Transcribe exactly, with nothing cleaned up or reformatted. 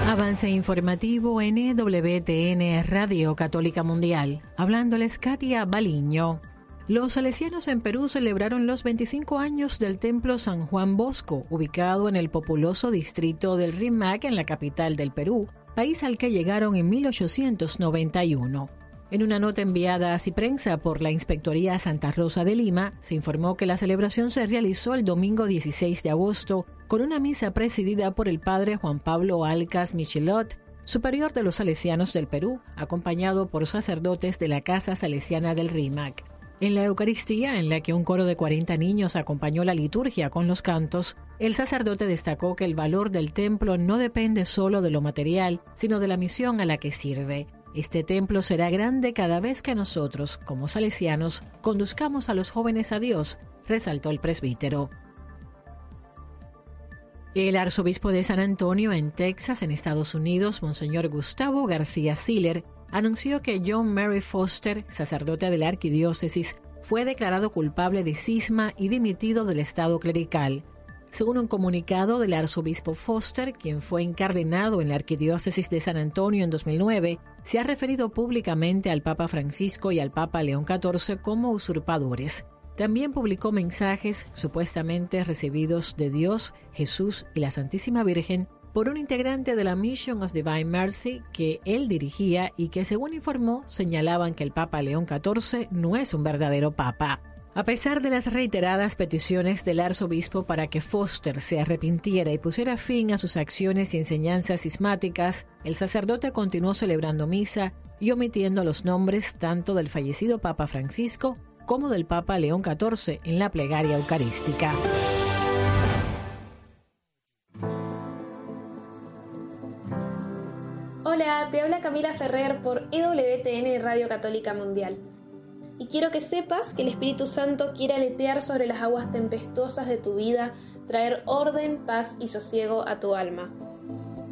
Avance informativo en E W T N Radio Católica Mundial. Hablándoles Katia Baliño. Los salesianos en Perú celebraron los veinticinco años del Templo San Juan Bosco, ubicado en el populoso distrito del Rímac en la capital del Perú, país al que llegaron en mil ochocientos noventa y uno. En una nota enviada a Ciprensa por la Inspectoría Santa Rosa de Lima, se informó que la celebración se realizó el domingo dieciséis de agosto con una misa presidida por el padre Juan Pablo Alcas Michelot, superior de los salesianos del Perú, acompañado por sacerdotes de la Casa Salesiana del Rímac. En la Eucaristía, en la que un coro de cuarenta niños acompañó la liturgia con los cantos, el sacerdote destacó que el valor del templo no depende solo de lo material, sino de la misión a la que sirve. Este templo será grande cada vez que nosotros, como salesianos, conduzcamos a los jóvenes a Dios, resaltó el presbítero. El arzobispo de San Antonio, en Texas, en Estados Unidos, Monseñor Gustavo García Siller, anunció que John Mary Foster, sacerdote de la arquidiócesis, fue declarado culpable de cisma y dimitido del estado clerical. Según un comunicado del arzobispo Foster, quien fue incardinado en la arquidiócesis de San Antonio en dos mil nueve, se ha referido públicamente al Papa Francisco y al Papa León catorce como usurpadores. También publicó mensajes supuestamente recibidos de Dios, Jesús y la Santísima Virgen por un integrante de la Mission of Divine Mercy que él dirigía y que, según informó, señalaban que el Papa León catorce no es un verdadero papa. A pesar de las reiteradas peticiones del arzobispo para que Foster se arrepintiera y pusiera fin a sus acciones y enseñanzas cismáticas, el sacerdote continuó celebrando misa y omitiendo los nombres tanto del fallecido Papa Francisco como del Papa León catorce en la plegaria eucarística. Hola, te habla Camila Ferrer por E W T N Radio Católica Mundial. Y quiero que sepas que el Espíritu Santo quiere aletear sobre las aguas tempestuosas de tu vida, traer orden, paz y sosiego a tu alma.